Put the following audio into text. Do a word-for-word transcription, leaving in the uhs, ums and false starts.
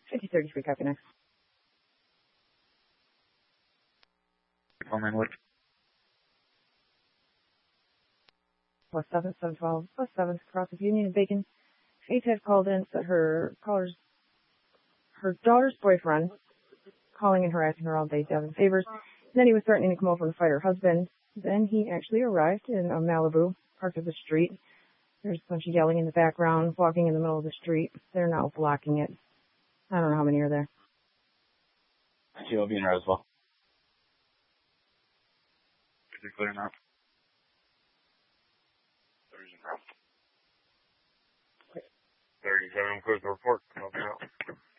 fifty thirty-three, copy next. Phone line what? Plus seven, seven twelve, plus seven, across of Union and Bacon. Faith had called in, said her caller's, her daughter's boyfriend, calling and harassing her all day, Devin Favors. And then he was threatening to come over and fight her husband. Then he actually arrived in a Malibu, parked at the street. There's a bunch of yelling in the background, walking in the middle of the street. They're now blocking it. I don't know how many are there. She'll be in Roseville. Is it clear now? There's a thirty-seven, clear the report. Help you out.